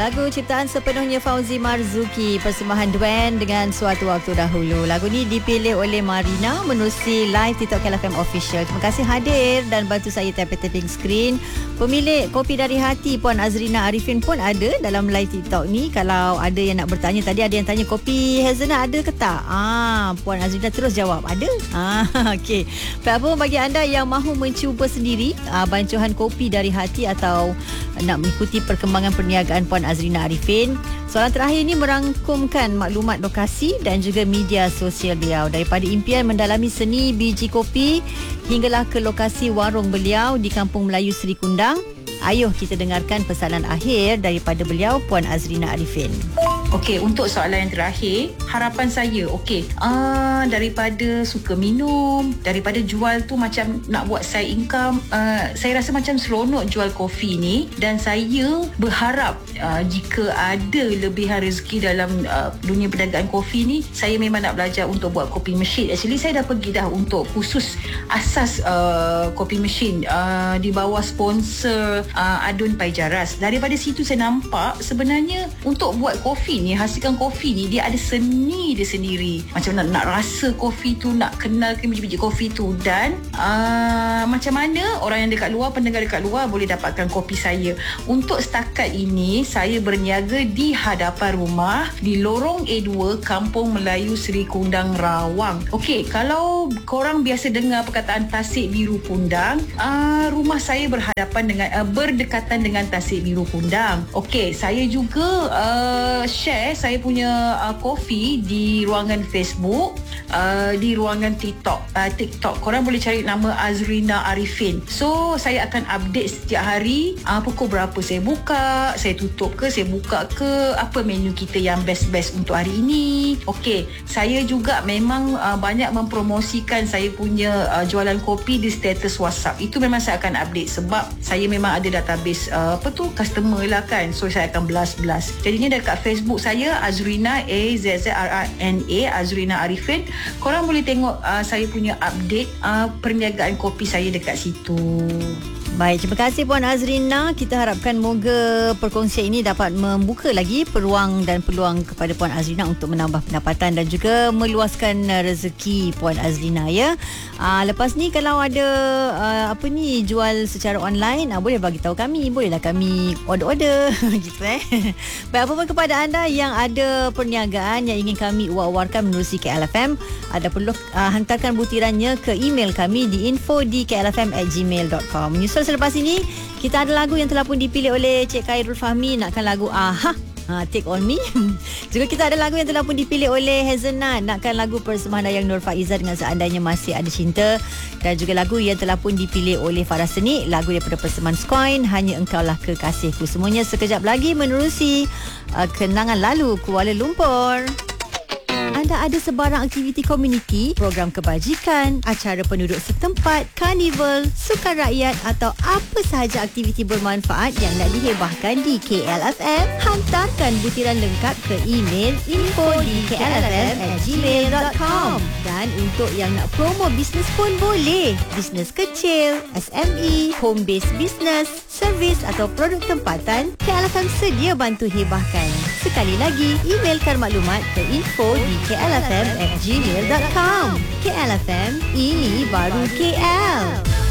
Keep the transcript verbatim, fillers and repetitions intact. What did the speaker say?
Lagu ciptaan sepenuhnya Fauzi Marzuki, persembahan Duen dengan Suatu Waktu Dahulu. Lagu ni dipilih oleh Marina menerusi live TikTok K L F M Official. Terima kasih hadir dan bantu saya tapping-tapping screen. Pemilik Kopi Dari Hati Puan Azrina Arifin pun ada dalam live TikTok ni. Kalau ada yang nak bertanya, tadi ada yang tanya kopi hazelnut ada ke tak? Ah, Puan Azrina terus jawab, ada. Ah, okey. Apa bagi anda yang mahu mencuba sendiri ah, bancuhan Kopi Dari Hati atau nak mengikuti perkembangan perniagaan Puan Azrina Arifin, soalan terakhir ini merangkumkan maklumat lokasi dan juga media sosial beliau, daripada impian mendalami seni biji kopi hinggalah ke lokasi warung beliau di Kampung Melayu Seri Kundang. Ayuh kita dengarkan pesanan akhir daripada beliau, Puan Azrina Arifin. Okey, untuk soalan yang terakhir, harapan saya, okey, uh, daripada suka minum, daripada jual tu macam nak buat saya income, uh, saya rasa macam seronok jual kopi ni, dan saya berharap uh, jika ada lebihan rezeki dalam uh, dunia perdagangan kopi ni, saya memang nak belajar untuk buat kopi mesin. Actually, saya dah pergi dah untuk khusus asas uh, kopi mesin uh, di bawah sponsor uh, Adun Paijaras. Daripada situ saya nampak sebenarnya untuk buat kopi ni, hasilkan kopi ni, dia ada seni dia sendiri. Macam nak, nak rasa kopi tu, nak kenal ke biji-biji kopi tu, dan uh, macam mana orang yang dekat luar, pendengar dekat luar boleh dapatkan kopi saya. Untuk setakat ini, saya berniaga di hadapan rumah di Lorong A dua, Kampung Melayu Seri Kundang, Rawang. Okey, kalau korang biasa dengar perkataan Tasik Biru Kundang, uh, rumah saya berhadapan dengan uh, berdekatan dengan Tasik Biru Kundang. Okey, saya juga uh, share saya punya uh, kopi di ruangan Facebook, uh, di ruangan TikTok. Uh, TikTok korang boleh cari nama Azrina Arifin. So saya akan update setiap hari, uh, pukul berapa saya buka, saya tutup ke, saya buka ke, apa menu kita yang best-best untuk hari ini. Okey, saya juga memang uh, banyak mempromosikan saya punya uh, jualan kopi di status WhatsApp. Itu memang saya akan update sebab saya memang ada database uh, apa tu, customer lah kan. So saya akan belas-belas. Jadinya dekat Facebook saya Azrina, A Z Z R R N A, Azrina Arifin. Korang boleh tengok uh, saya punya update uh, perniagaan kopi saya dekat situ. Baik, terima kasih Puan Azrina. Kita harapkan moga perkongsian ini dapat membuka lagi peluang dan peluang kepada Puan Azrina untuk menambah pendapatan dan juga meluaskan rezeki Puan Azrina, ya. Aa, lepas ni kalau ada aa, apa ni jual secara online, aa, boleh bagi tahu kami, bolehlah kami order-order gitu eh. Baik, apa pun kepada anda yang ada perniagaan yang ingin kami uar-uarkan menerusi K L F M, ada perlu aa, hantarkan butirannya ke email kami di info di k l f m at gmail dot com. Menyusul selepas ini, kita ada lagu yang telah pun dipilih oleh Cik Khairul Fahmi, nakkan lagu Aha, ha, Take On Me. Juga kita ada lagu yang telah pun dipilih oleh Hazelnut, nakkan lagu persembahan Dayang Nur Faiza dengan Seandainya Masih Ada Cinta, dan juga lagu yang telah pun dipilih oleh Farah Seni, lagu daripada persembahan Skoin, Hanya Engkaulah Kekasihku. Semuanya sekejap lagi menerusi uh, kenangan lalu Kuala Lumpur. Anda ada sebarang aktiviti komuniti, program kebajikan, acara penduduk setempat, karnival, sukan rakyat atau apa sahaja aktiviti bermanfaat yang nak dihebahkan di K L F M, hantarkan butiran lengkap ke email info di k l f m at gmail dot com. Dan untuk yang nak promo bisnes pun boleh. Bisnes kecil, S M E, home based business, servis atau produk tempatan, K L F M sedia bantu hebahkan. Sekali lagi, emailkan maklumat ke info di k l f m at gmail dot com. K L F M, ini baru K L.